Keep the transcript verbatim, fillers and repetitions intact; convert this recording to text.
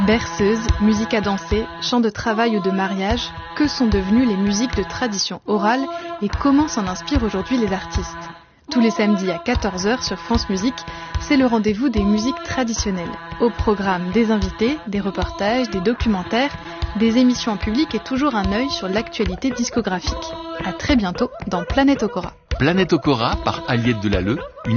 Berceuse, musique à danser, chants de travail ou de mariage, que sont devenues les musiques de tradition orale et comment s'en inspirent aujourd'hui les artistes? Tous les samedis à quatorze heures sur France Musique, c'est le rendez-vous des musiques traditionnelles. Au programme des invités, des reportages, des documentaires, des émissions en public et toujours un œil sur l'actualité discographique. À très bientôt dans Planète Okora. Planète Okora par Aliette Delalleux.